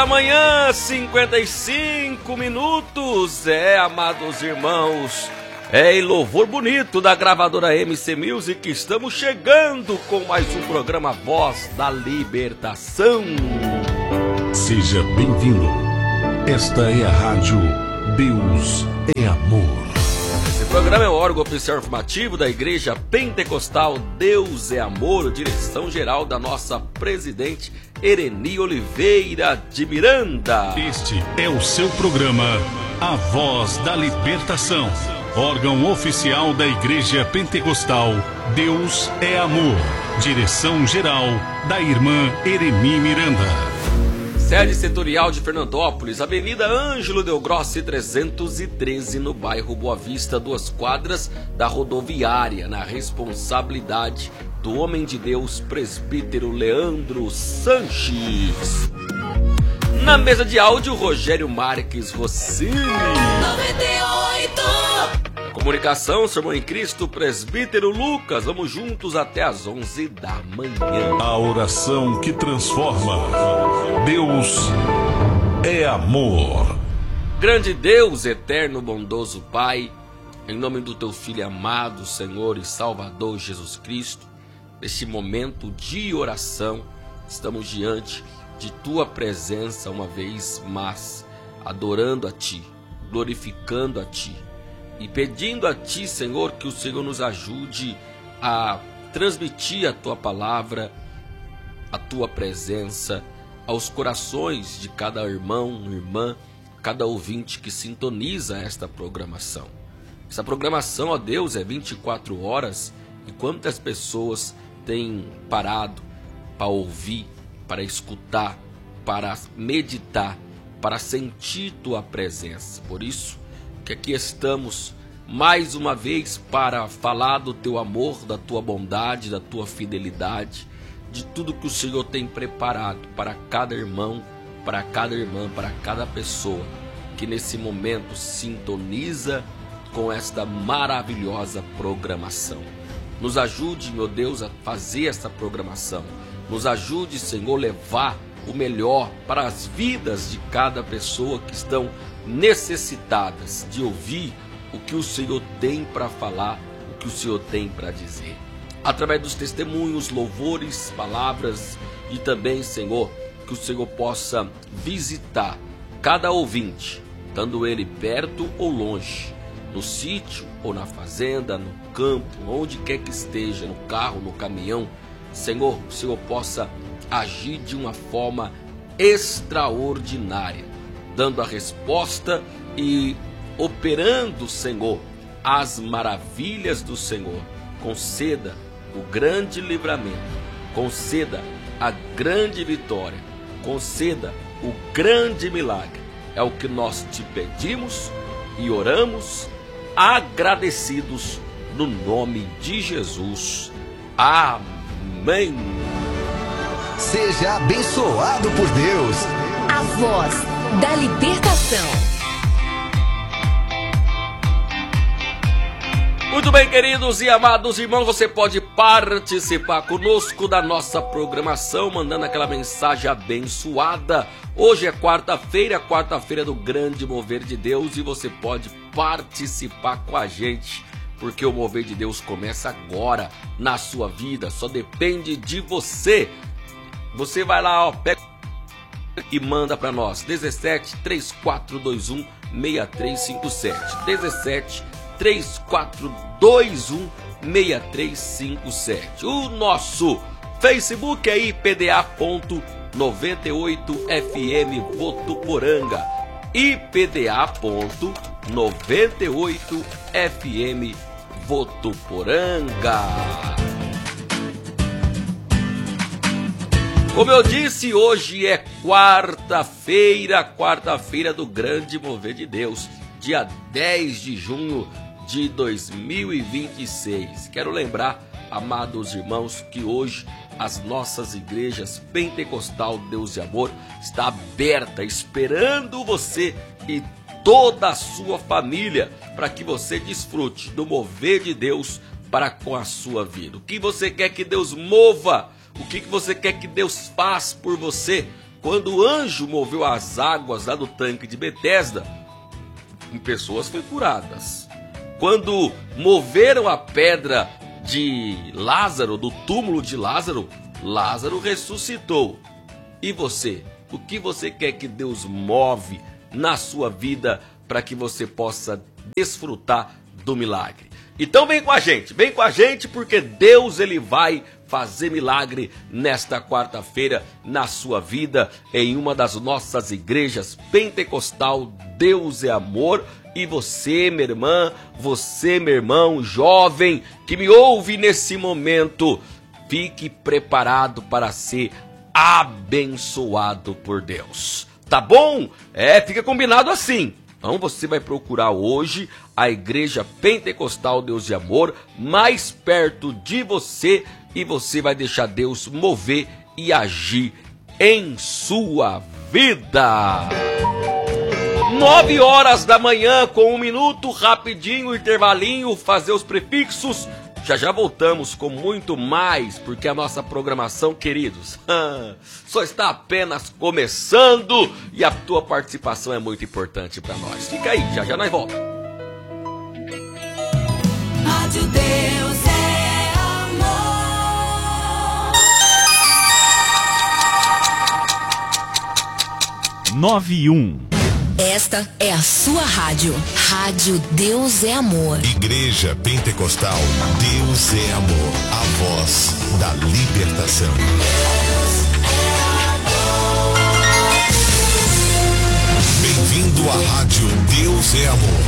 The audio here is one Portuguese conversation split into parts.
da manhã, 55 minutos. Amados irmãos, em louvor bonito da gravadora MC Music, estamos chegando com mais um programa Voz da Libertação. Seja bem-vindo. Esta é a rádio Deus é Amor. Esse programa é o órgão oficial informativo da Igreja Pentecostal Deus é Amor, direção geral da nossa presidente Ereni Oliveira de Miranda. Este é o seu programa, A Voz da Libertação, órgão oficial da Igreja Pentecostal Deus é Amor, direção geral da irmã Ereni Miranda. Sede setorial de Fernandópolis, Avenida Ângelo Del Grossi 313, no bairro Boa Vista, 2 quadras da rodoviária, na responsabilidade do homem de Deus, presbítero Leandro Sanches. Na mesa de áudio, Rogério Marques Rossini. 98! Comunicação, seu irmão em Cristo, presbítero Lucas. Vamos juntos até às 11 da manhã. A oração que transforma. Deus é amor. Grande Deus, eterno, bondoso Pai, em nome do teu Filho amado, Senhor e Salvador Jesus Cristo, neste momento de oração, estamos diante de tua presença uma vez mais, adorando a ti, glorificando a ti e pedindo a ti, Senhor, que o Senhor nos ajude a transmitir a tua palavra, a tua presença aos corações de cada irmão, irmã, cada ouvinte que sintoniza esta programação. Essa programação, ó Deus, é 24 horas e quantas pessoas têm parado para ouvir, para escutar, para meditar, para sentir tua presença. Por isso que aqui estamos mais uma vez para falar do teu amor, da tua bondade, da tua fidelidade, de tudo que o Senhor tem preparado para cada irmão, para cada irmã, para cada pessoa que nesse momento sintoniza com esta maravilhosa programação. Nos ajude, meu Deus, a fazer essa programação. Nos ajude, Senhor, levar o melhor para as vidas de cada pessoa que estão necessitadas de ouvir o que o Senhor tem para falar, o que o Senhor tem para dizer. Através dos testemunhos, louvores, palavras e também, Senhor, que o Senhor possa visitar cada ouvinte, estando ele perto ou longe, no sítio ou na fazenda, no campo, onde quer que esteja, no carro, no caminhão. Senhor, o Senhor possa agir de uma forma extraordinária, dando a resposta e operando, Senhor, as maravilhas do Senhor. Conceda o grande livramento, conceda a grande vitória, conceda o grande milagre. É o que nós te pedimos e oramos, agradecidos no nome de Jesus. Amém. Seja abençoado por Deus. A Voz da Libertação. Muito bem, queridos e amados irmãos, você pode participar conosco da nossa programação, mandando aquela mensagem abençoada. Hoje é quarta-feira do grande mover de Deus, e você pode participar com a gente, porque o mover de Deus começa agora na sua vida, só depende de você. Você vai lá, pega e manda para nós, 17 3421 6357, 17 3421 6357. O nosso Facebook é IPDA.98FM Votuporanga, IPDA.98FM Votuporanga. Como eu disse, hoje é quarta-feira do grande mover de Deus, dia 10 de junho de 2026. Quero lembrar, amados irmãos, que hoje as nossas igrejas Pentecostal Deus e Amor está aberta, esperando você e toda a sua família, para que você desfrute do mover de Deus para com a sua vida. O que você quer que Deus mova? O que você quer que Deus faça por você? quando o anjo moveu as águas lá do tanque de Betesda, pessoas foram curadas. Quando moveram a pedra de Lázaro, do túmulo de Lázaro, Lázaro ressuscitou. E você? O que você quer que Deus move na sua vida para que você possa desfrutar do milagre? Então vem com a gente porque Deus ele vai fazer milagre nesta quarta-feira na sua vida, em uma das nossas igrejas pentecostal. Deus é amor. E você, minha irmã, você, meu irmão, jovem que me ouve nesse momento, fique preparado para ser abençoado por Deus. Tá bom? Fica combinado assim. Então você vai procurar hoje a Igreja Pentecostal Deus de Amor mais perto de você e você vai deixar Deus mover e agir em sua vida. 9 horas da manhã com 1 minuto, rapidinho, intervalinho, fazer os prefixos. Já voltamos com muito mais, porque a nossa programação, queridos, só está apenas começando e a tua participação é muito importante para nós. Fica aí, já nós voltamos. Rádio Deus é amor. 91. Esta é a sua rádio. Rádio Deus é Amor. Igreja Pentecostal Deus é Amor. A voz da libertação. Bem-vindo à rádio Deus é Amor.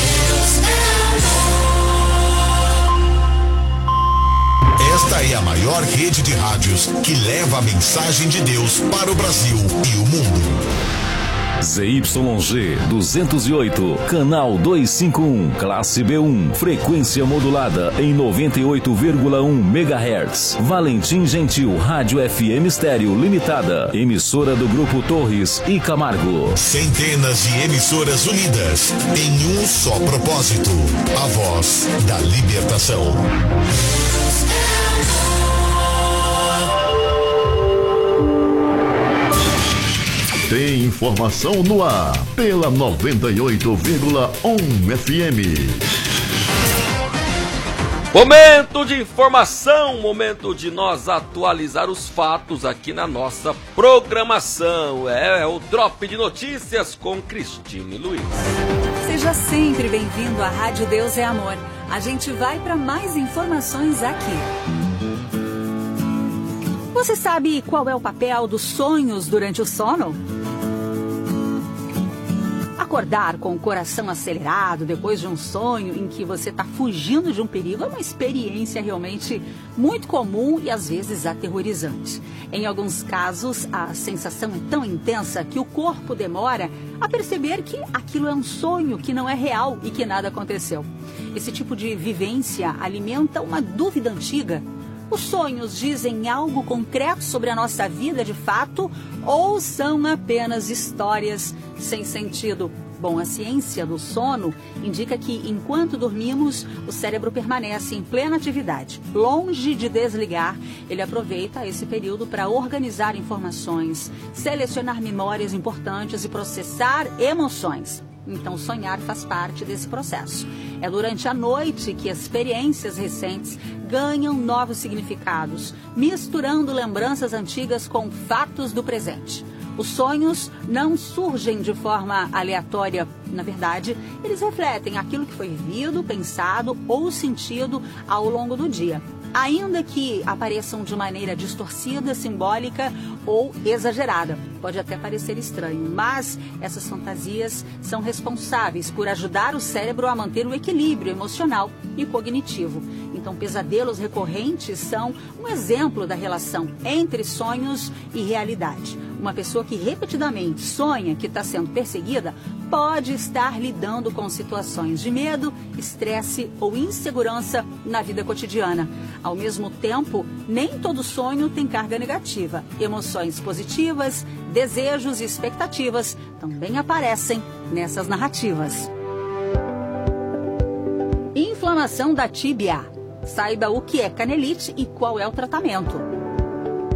Esta é a maior rede de rádios que leva a mensagem de Deus para o Brasil e o mundo. ZYG 208, canal 251, classe B1, frequência modulada em 98,1 MHz. Valentim Gentil Rádio FM Estéreo Limitada, emissora do Grupo Torres e Camargo. Centenas de emissoras unidas em um só propósito: a voz da libertação. Tem informação no ar pela 98,1 FM. Momento de informação, momento de nós atualizar os fatos aqui na nossa programação. É o Drop de Notícias com Cristine Luiz. Seja sempre bem-vindo à Rádio Deus é Amor. A gente vai para mais informações aqui. Você sabe qual é o papel dos sonhos durante o sono? Acordar com o coração acelerado depois de um sonho em que você está fugindo de um perigo é uma experiência realmente muito comum e às vezes aterrorizante. Em alguns casos, a sensação é tão intensa que o corpo demora a perceber que aquilo é um sonho, que não é real e que nada aconteceu. Esse tipo de vivência alimenta uma dúvida antiga. Os sonhos dizem algo concreto sobre a nossa vida de fato ou são apenas histórias sem sentido? Bom, a ciência do sono indica que enquanto dormimos, o cérebro permanece em plena atividade. Longe de desligar, ele aproveita esse período para organizar informações, selecionar memórias importantes e processar emoções. Então, sonhar faz parte desse processo. É durante a noite que experiências recentes ganham novos significados, misturando lembranças antigas com fatos do presente. Os sonhos não surgem de forma aleatória. Na verdade, eles refletem aquilo que foi vivido, pensado ou sentido ao longo do dia. Ainda que apareçam de maneira distorcida, simbólica ou exagerada. Pode até parecer estranho, mas essas fantasias são responsáveis por ajudar o cérebro a manter o equilíbrio emocional e cognitivo. Então, pesadelos recorrentes são um exemplo da relação entre sonhos e realidade. Uma pessoa que repetidamente sonha que está sendo perseguida pode estar lidando com situações de medo, estresse ou insegurança na vida cotidiana. Ao mesmo tempo, nem todo sonho tem carga negativa. Emoções positivas, desejos e expectativas também aparecem nessas narrativas. Inflamação da tíbia. Saiba o que é canelite e qual é o tratamento.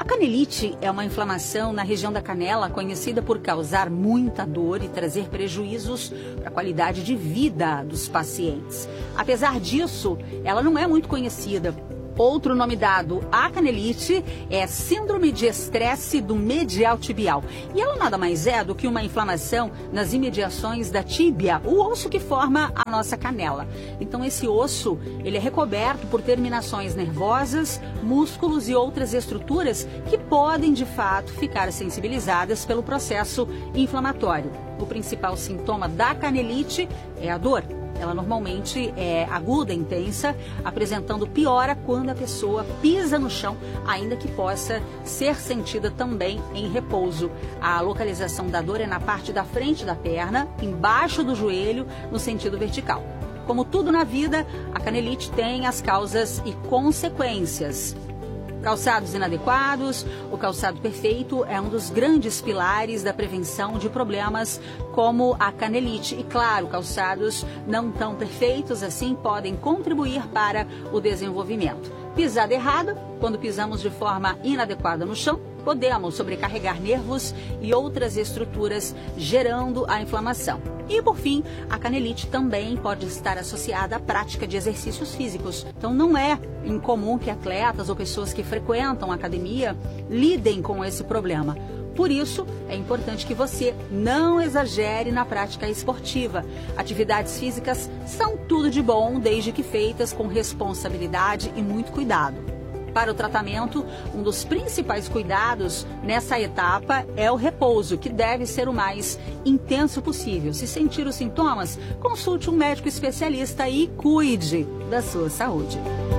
A canelite é uma inflamação na região da canela conhecida por causar muita dor e trazer prejuízos para a qualidade de vida dos pacientes. Apesar disso, ela não é muito conhecida. Outro nome dado à canelite é síndrome de estresse do medial tibial. E ela nada mais é do que uma inflamação nas imediações da tíbia, o osso que forma a nossa canela. Então esse osso, ele é recoberto por terminações nervosas, músculos e outras estruturas que podem de fato ficar sensibilizadas pelo processo inflamatório. O principal sintoma da canelite é a dor. Ela normalmente é aguda, intensa, apresentando piora quando a pessoa pisa no chão, ainda que possa ser sentida também em repouso. A localização da dor é na parte da frente da perna, embaixo do joelho, no sentido vertical. Como tudo na vida, a canelite tem as causas e consequências. Calçados inadequados, o calçado perfeito é um dos grandes pilares da prevenção de problemas como a canelite. E claro, calçados não tão perfeitos assim podem contribuir para o desenvolvimento. Pisada errada, quando pisamos de forma inadequada no chão, podemos sobrecarregar nervos e outras estruturas, gerando a inflamação. E, por fim, a canelite também pode estar associada à prática de exercícios físicos. Então, não é incomum que atletas ou pessoas que frequentam a academia lidem com esse problema. Por isso, é importante que você não exagere na prática esportiva. Atividades físicas são tudo de bom, desde que feitas com responsabilidade e muito cuidado. Para o tratamento, um dos principais cuidados nessa etapa é o repouso, que deve ser o mais intenso possível. Se sentir os sintomas, consulte um médico especialista e cuide da sua saúde.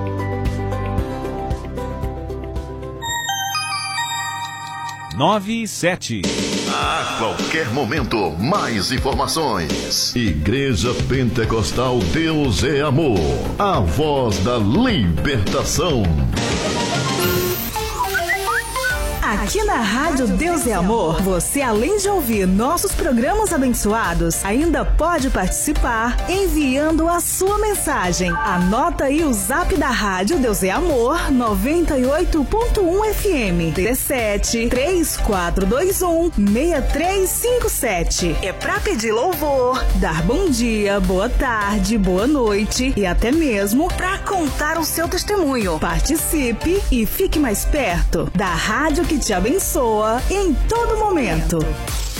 A qualquer momento, mais informações. Igreja Pentecostal Deus é Amor. A voz da libertação. Aqui na Rádio Deus é Amor, você além de ouvir nossos programas abençoados, ainda pode participar enviando a sua mensagem. Anota aí o zap da Rádio Deus é Amor 98.1 FM 17 3421 6357. É pra pedir louvor, dar bom dia, boa tarde, boa noite e até mesmo pra contar o seu testemunho. Participe e fique mais perto da rádio que te abençoa em todo momento.